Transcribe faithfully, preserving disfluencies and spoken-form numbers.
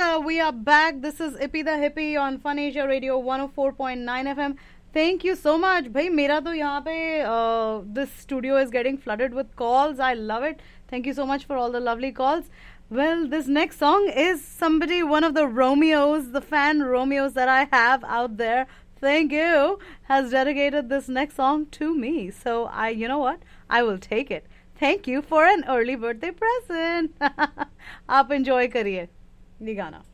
uh, we are back. This is Ippy the Hippie on Fun Asia Radio one oh four point nine F M. Thank you so much. भाई मेरा तो यहाँ पे uh, this studio is getting flooded with calls. I love it. Thank you so much for all the lovely calls. Well, this next song is somebody, one of the Romeos, the fan Romeos that I have out there. Thank you. Has dedicated this next song to me. So I, you know what? I will take it. Thank you for an early birthday present. आप enjoy करिए ये गाना.